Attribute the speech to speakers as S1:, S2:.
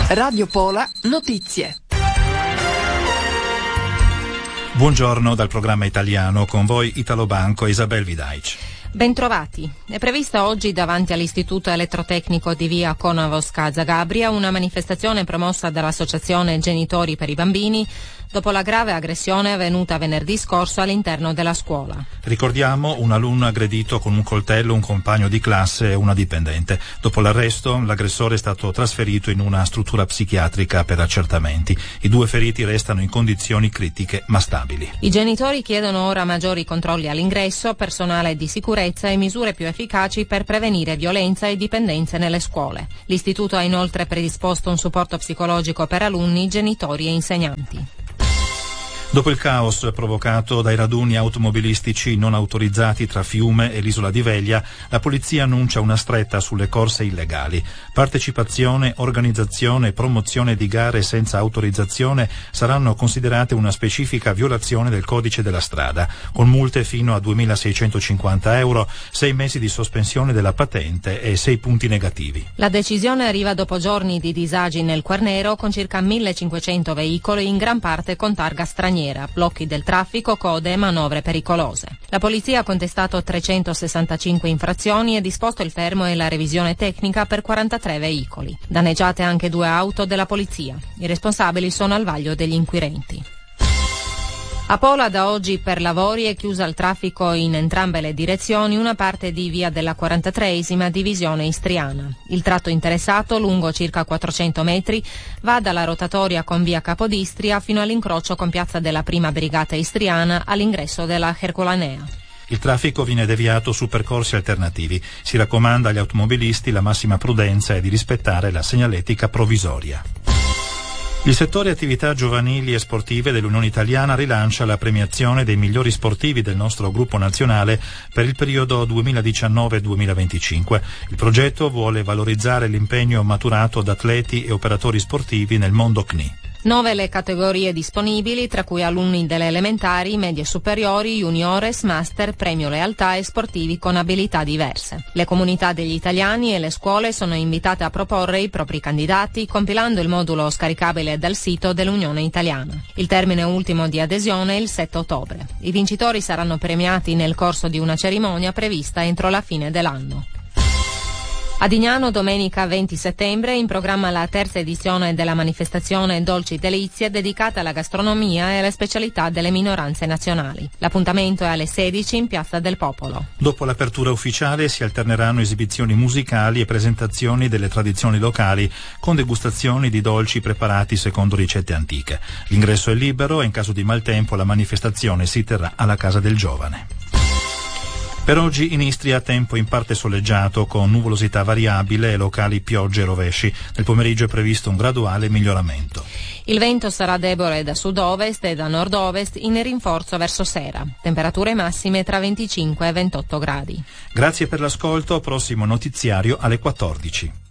S1: Radio Pola Notizie.
S2: Buongiorno dal programma italiano, con voi Italo Banco e Isabel Vidaic.
S3: Bentrovati. È prevista oggi davanti all'Istituto Elettrotecnico di via Konavovska a Zagabria una manifestazione promossa dall'Associazione Genitori per i Bambini dopo la grave aggressione avvenuta venerdì scorso all'interno della scuola.
S2: Ricordiamo un alunno aggredito con un coltello un compagno di classe e una dipendente. Dopo l'arresto, l'aggressore è stato trasferito in una struttura psichiatrica per accertamenti. I due feriti restano in condizioni critiche ma stabili.
S3: I genitori chiedono ora maggiori controlli all'ingresso, personale di sicurezza e misure più efficaci per prevenire violenza e dipendenze nelle scuole. L'Istituto ha inoltre predisposto un supporto psicologico per alunni, genitori e insegnanti.
S2: Dopo il caos provocato dai raduni automobilistici non autorizzati tra Fiume e l'isola di Veglia, la polizia annuncia una stretta sulle corse illegali. Partecipazione, organizzazione e promozione di gare senza autorizzazione saranno considerate una specifica violazione del codice della strada, con multe fino a 2.650 euro, 6 mesi di sospensione della patente e 6 punti negativi.
S3: La decisione arriva dopo giorni di disagi nel Quarnero con circa 1.500 veicoli, in gran parte con targa straniera. Blocchi del traffico, code e manovre pericolose. La polizia ha contestato 365 infrazioni e disposto il fermo e la revisione tecnica per 43 veicoli. Danneggiate anche 2 auto della polizia. I responsabili sono al vaglio degli inquirenti. A Pola da oggi per lavori è chiusa al traffico in entrambe le direzioni una parte di via della 43esima divisione istriana. Il tratto interessato, lungo circa 400 metri, va dalla rotatoria con via Capodistria fino all'incrocio con piazza della Prima Brigata Istriana all'ingresso della Herculanea.
S2: Il traffico viene deviato su percorsi alternativi. Si raccomanda agli automobilisti la massima prudenza e di rispettare la segnaletica provvisoria. Il settore attività giovanili e sportive dell'Unione Italiana rilancia la premiazione dei migliori sportivi del nostro gruppo nazionale per il periodo 2019-2025. Il progetto vuole valorizzare l'impegno maturato da atleti e operatori sportivi nel mondo CNI.
S3: 9 le categorie disponibili, tra cui alunni delle elementari, medie superiori, juniores, master, premio lealtà e sportivi con abilità diverse. Le comunità degli italiani e le scuole sono invitate a proporre i propri candidati compilando il modulo scaricabile dal sito dell'Unione Italiana. Il termine ultimo di adesione è il 7 ottobre. I vincitori saranno premiati nel corso di una cerimonia prevista entro la fine dell'anno. A Dignano domenica 20 settembre in programma la terza edizione della manifestazione Dolci Delizie dedicata alla gastronomia e alle specialità delle minoranze nazionali. L'appuntamento è alle 16 in Piazza del Popolo.
S2: Dopo l'apertura ufficiale si alterneranno esibizioni musicali e presentazioni delle tradizioni locali con degustazioni di dolci preparati secondo ricette antiche. L'ingresso è libero e in caso di maltempo la manifestazione si terrà alla Casa del Giovane. Per oggi in Istria tempo in parte soleggiato con nuvolosità variabile e locali piogge e rovesci. Nel pomeriggio è previsto un graduale miglioramento.
S3: Il vento sarà debole da sud-ovest e da nord-ovest in rinforzo verso sera. Temperature massime tra 25 e 28 gradi.
S2: Grazie per l'ascolto, prossimo notiziario alle 14.